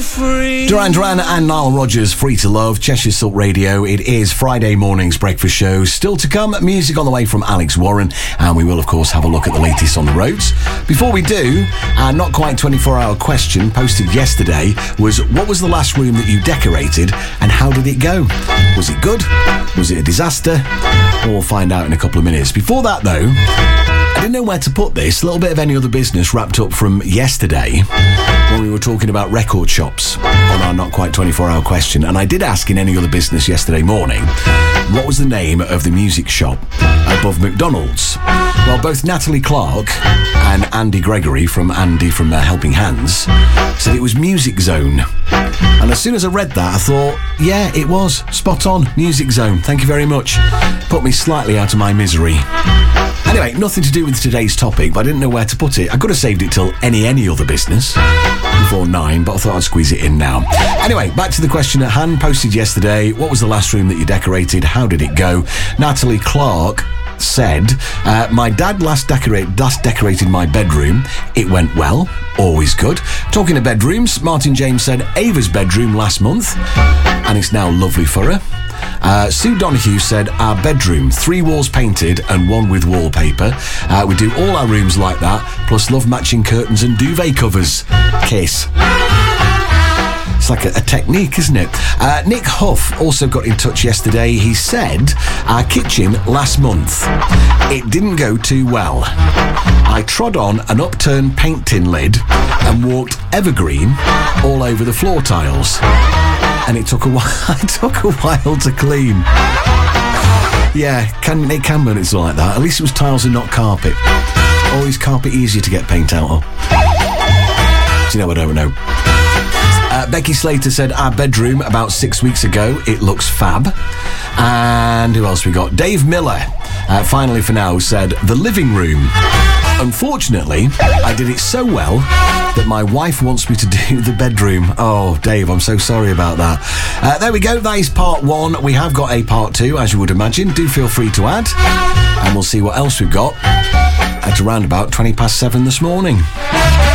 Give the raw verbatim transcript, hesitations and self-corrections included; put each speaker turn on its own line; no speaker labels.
free.
Duran Duran and Nile Rodgers, Free to Love, Cheshire Silk Radio. It is Friday morning's breakfast show. Still to come, music on the way from Alex Warren, and we will, of course, have a look at the latest on the roads. Before we do, our not quite twenty-four hour question posted yesterday was, what was the last room that you decorated and how did it go? Was it good? Was it a disaster? We'll find out in a couple of minutes. Before that, though, I didn't know where to put this. A little bit of Any Other Business wrapped up from yesterday when we were talking about record shops on our not quite twenty-four hour question. And I did ask in Any Other Business yesterday morning, what was the name of the music shop above McDonald's? Well, both Natalie Clark and Andy Gregory from Andy from uh, Helping Hands said it was Music Zone. And as soon as I read that, I thought, yeah, it was. Spot on. Music Zone. Thank you very much. Put me slightly out of my misery. Anyway, nothing to do with today's topic, but I didn't know where to put it. I could have saved it till any, any other business before nine, but I thought I'd squeeze it in now. Anyway, back to the question at hand, posted yesterday. What was the last room that you decorated? How did it go? Natalie Clark said, uh, my dad last, decorate, last decorated my bedroom. It went well. Always good. Talking of bedrooms, Martin James said Ava's bedroom last month, and it's now lovely for her. Uh, Sue Donahue said, our bedroom, three walls painted and one with wallpaper. Uh, we do all our rooms like that, plus love matching curtains and duvet covers. Kiss. It's like a, a technique, isn't it? Uh, Nick Huff also got in touch yesterday. He said, our kitchen last month, it didn't go too well. I trod on an upturned paint tin lid and walked evergreen all over the floor tiles. And it took a while, it took a while to clean. Yeah, can, it can when it's like that. At least it was tiles and not carpet. Or is carpet easier to get paint out of? Do you know, I don't know. Uh, Becky Slater said, our bedroom about six weeks ago, it looks fab. And who else we got? Dave Miller, uh, finally for now, said, the living room. Unfortunately, I did it so well that my wife wants me to do the bedroom. Oh, Dave, I'm so sorry about that. Uh, there we go. That is part one. We have got a part two, as you would imagine. Do feel free to add. And we'll see what else we've got at around about twenty past seven this morning.